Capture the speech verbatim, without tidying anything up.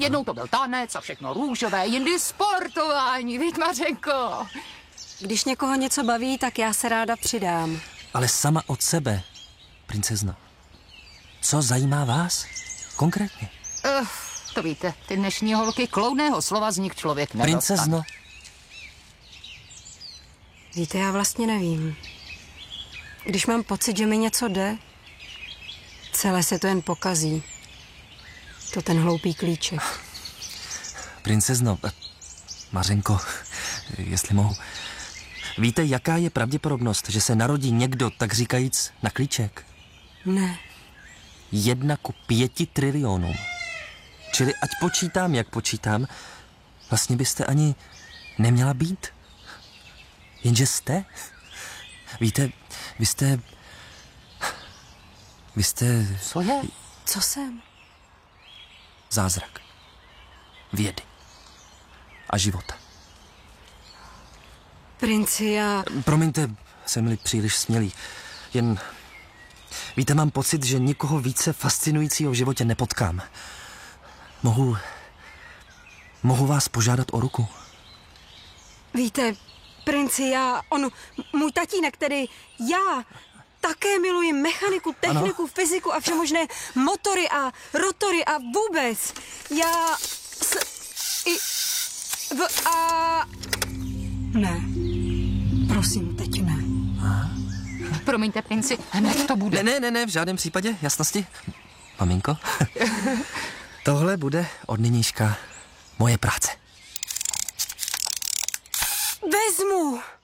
Jednou to byl tanec a všechno růžové, jindy sportování, viď, Mařenko? Když někoho něco baví, tak já se ráda přidám. Ale sama od sebe, princezno. Co zajímá vás? Konkrétně. Uh, to víte, ty dnešní holky, kloudného slova z nich člověk nedostane. Princezno. Víte, já vlastně nevím. Když mám pocit, že mi něco jde, celé se to jen pokazí. To ten hloupý klíček. Princezno, Mařenko, jestli mohu. Víte, jaká je pravděpodobnost, že se narodí někdo, tak říkajíc, na klíček? Ne. Jedna ku pěti trilionům. Čili ať počítám, jak počítám, vlastně byste ani neměla být. Jenže jste. Víte, vy jste... Vy jste... Co je? Co jsem? Zázrak. Vědy. A života. Princi, já... Promiňte, jsem-li příliš smělý. Jen... Víte, mám pocit, že nikoho více fascinujícího v životě nepotkám. Mohu... Mohu vás požádat o ruku? Víte, princi, já... On... Můj tatínek, tedy já... Také miluji mechaniku, techniku, ano. fyziku a všemožné motory a rotory a vůbec. Já... S... I... V... A... Ne. Prosím, teď ne. Aha. Promiňte, princi, hned to bude. Ne, ne, ne, ne, v žádném případě, jasnosti. Maminko, tohle bude od nynějška moje práce. Vezmu!